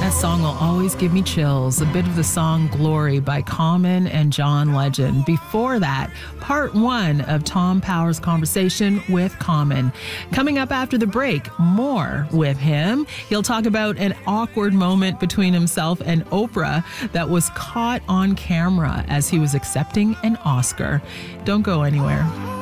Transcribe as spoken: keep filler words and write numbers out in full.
That song will always give me chills. A bit of the song Glory by Common and John Legend. Before that, part one of Tom Power's conversation with Common. Coming up after the break, more with him. He'll talk about an awkward moment between himself and Oprah that was caught on camera as he was accepting an Oscar. Don't go anywhere.